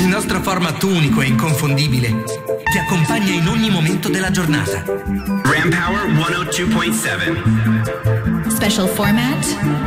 Il nostro format unico e inconfondibile ti accompagna in ogni momento della giornata. Ram Power 102.7. Special format